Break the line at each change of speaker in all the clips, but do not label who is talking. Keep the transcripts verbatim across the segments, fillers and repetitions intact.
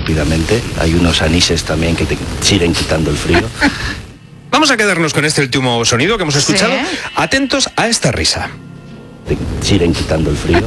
rápidamente. Hay unos anises también que te siguen quitando el frío.
Vamos a quedarnos con este último sonido que hemos escuchado.
¿Sí?
Atentos a esta risa.
Te siguen quitando el frío.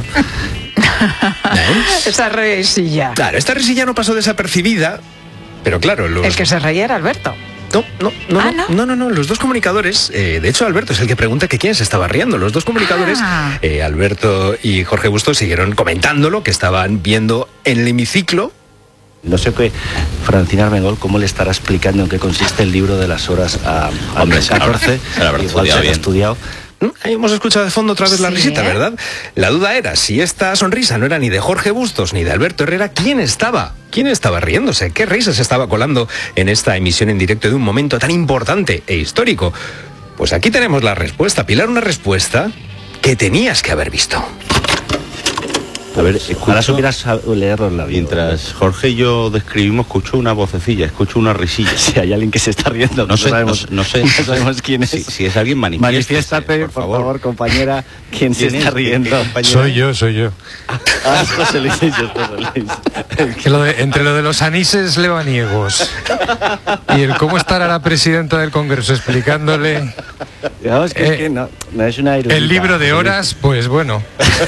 ¿Eh?
Esa risilla.
Claro, esta risilla no pasó desapercibida, pero claro, los...
El que se reía era Alberto.
No, no, no,
Ah,
no,
¿no?
no, no, no, los dos comunicadores, eh, de hecho Alberto es el que pregunta que quién se estaba riendo. Los dos comunicadores,
Ah.
eh, Alberto y Jorge Bustos, siguieron comentándolo, que estaban viendo en el hemiciclo.
No sé qué, Francina Armengol, cómo le estará explicando en qué consiste el libro de las horas a, a
Hombre,
catorce.
se lo habrá
Igual se
estudiado
ha
bien.
estudiado.
Ahí hemos escuchado de fondo otra vez la
Sí,
risita,
¿eh?
¿verdad? La duda era si esta sonrisa no era ni de Jorge Bustos ni de Alberto Herrera, ¿quién estaba? ¿Quién estaba riéndose? ¿Qué risa se estaba colando en esta emisión en directo de un momento tan importante e histórico? Pues aquí tenemos la respuesta, Pilar, una respuesta que tenías que haber visto.
A ver, ojalá supieras leerlo en la vida.
Mientras Jorge y yo describimos, escucho una vocecilla, escucho una risilla.
Si hay alguien que se está riendo,
No sé,
sabemos,
no, no sé.
no sabemos quién es.
Si, si es alguien, manifiéstese,
Manifiéstate, por,
por favor.
favor, compañera, quién,
¿Quién
se está
es? ¿Qué-
riendo.
qué compañera?
Soy yo, soy yo.
Ah, es José Luis, es José Luis.
Que lo de- entre lo de los anises lebaniegos y el cómo estará la presidenta del Congreso explicándole
Digamos que,
Eh,
es que no, no es una erudita.
el libro de horas, pues bueno.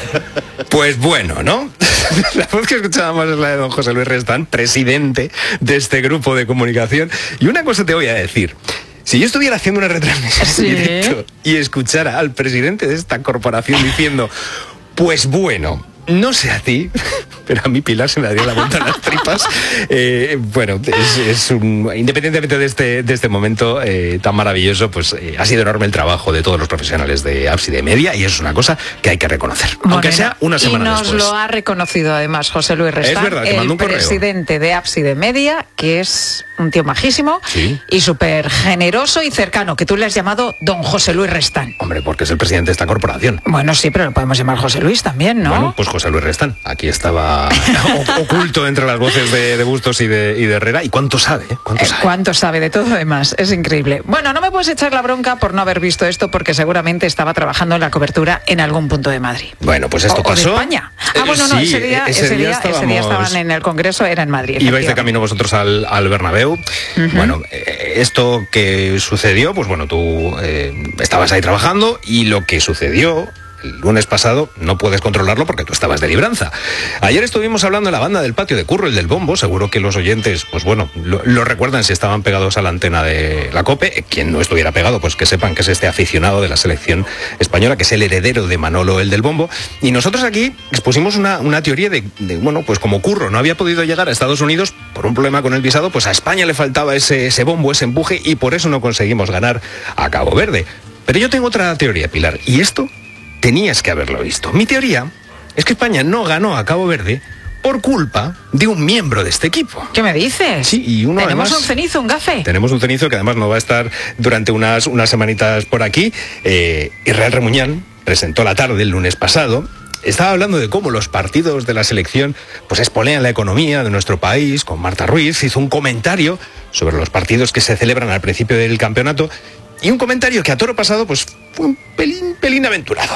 Pues bueno, ¿no? La voz que escuchábamos es la de don José Luis Restán, presidente de este grupo de comunicación. Y una cosa te voy a decir. Si yo estuviera haciendo una retransmisión
Sí.
en directo y escuchara al presidente de esta corporación diciendo, pues bueno, no sé a ti, pero a mí Pilar se me daría la vuelta a las tripas. Eh, bueno, es, es un, independientemente de este, de este momento eh, tan maravilloso, pues eh, ha sido enorme el trabajo de todos los profesionales de Ábside Media y es una cosa que hay que reconocer, aunque
Bueno,
sea una semana
y nos
después.
lo ha reconocido además José Luis Restán,
verdad, que
el
mandó un correo.
presidente de Ábside Media, que es un tío majísimo
Sí.
y súper generoso y cercano, que tú le has llamado don José Luis Restán.
Hombre, porque es el presidente de esta corporación.
Bueno, sí, pero lo podemos llamar José Luis también, ¿no?
Bueno, pues José Luis Restán. Aquí estaba o- oculto entre las voces de, de Bustos y de, y de Herrera. ¿Y cuánto sabe? eh? ¿Cuánto
Eh,
sabe?
¿Cuánto sabe de todo además? Es increíble. Bueno, no me puedes echar la bronca por no haber visto esto porque seguramente estaba trabajando en la cobertura en algún punto de Madrid.
Bueno, pues esto
O- o de
pasó.
España. Ah,
Eh,
bueno, no,
sí,
ese día,
ese
ese
día
día, ese día
estábamos-
estaban en el Congreso, era en Madrid.
Ibais de
efectivamente.
camino vosotros al, al Bernabéu. Bueno, eh, esto que sucedió, pues bueno, tú eh, estabas ahí trabajando y lo que sucedió el lunes pasado no puedes controlarlo porque tú estabas de libranza. Ayer estuvimos hablando de la banda del patio de Curro, el del bombo. Seguro que los oyentes, pues bueno, lo, lo recuerdan si estaban pegados a la antena de la COPE. Quien no estuviera pegado, pues que sepan que es este aficionado de la selección española, que es el heredero de Manolo, el del bombo. Y nosotros aquí expusimos una, una teoría de, de, bueno, pues como Curro no había podido llegar a Estados Unidos por un problema con el visado, pues a España le faltaba ese, ese bombo, ese empuje, y por eso no conseguimos ganar a Cabo Verde. Pero yo tengo otra teoría, Pilar, y esto tenías que haberlo visto. Mi teoría es que España no ganó a Cabo Verde por culpa de un miembro de este equipo.
¿Qué me dices?
Sí, y uno
Tenemos
además-
un cenizo, un gafe.
Tenemos un cenizo que además no va a estar durante unas, unas semanitas por aquí. Eh, Israel Remuñán presentó la tarde el lunes pasado. Estaba hablando de cómo los partidos de la selección pues espolean la economía de nuestro país. Con Marta Ruiz hizo un comentario sobre los partidos que se celebran al principio del campeonato, y un comentario que a toro pasado pues fue un pelín, pelín aventurado.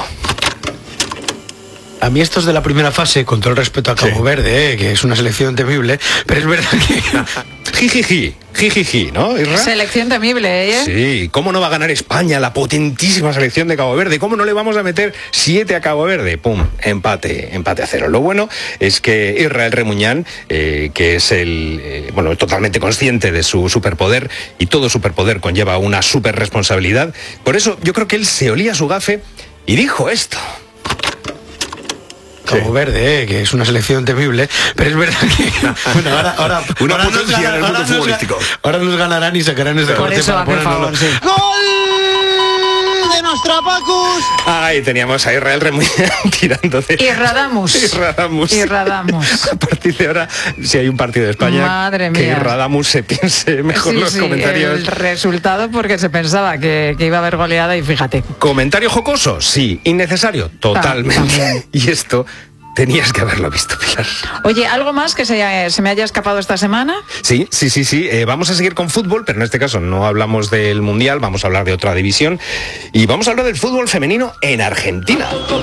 A mí estos de la primera fase, con todo el respeto a Cabo
Sí.
Verde, eh, que es una selección temible, pero es verdad que...
Jijiji, jijiji, ¿no, Isra?
Selección temible, ¿eh?
Sí, ¿cómo no va a ganar España, la potentísima selección de Cabo Verde? ¿Cómo no le vamos a meter siete a Cabo Verde? ¡Pum! Empate, empate a cero. Lo bueno es que Israel Remuñán, eh, que es el, eh, bueno, totalmente consciente de su superpoder, y todo superpoder conlleva una superresponsabilidad, por eso yo creo que él se olía su gafe y dijo esto.
Cabo Verde, eh, que es una selección temible, pero es verdad que... Bueno, ahora, ahora,
Una
ahora nos
potencia en el
ganan-
mundo
ahora nos
futbolístico.
ga- ahora nos ganarán y sacarán este
Por
corte
eso,
para
hazme el
ponernoslo.
favor, sí.
¡Gol de nuestra Pacus!
Ahí teníamos a Israel Remuñán tirando de...
Y Radamus.
Y Radamus.
Y Radamus.
A partir de ahora, si hay un partido de España,
Madre
que
mía.
Radamus se piense mejor
Sí,
los
sí,
comentarios.
el resultado porque se pensaba que, que iba a haber goleada y fíjate.
¿Comentario jocoso? Sí. ¿Innecesario? Totalmente.
también.
Y esto tenías que haberlo visto, Pilar.
Oye, ¿algo más que se, se me haya escapado esta semana?
Sí, sí, sí, sí. Eh, vamos a seguir con fútbol, pero en este caso no hablamos del Mundial, vamos a hablar de otra división. Y vamos a hablar del fútbol femenino en Argentina.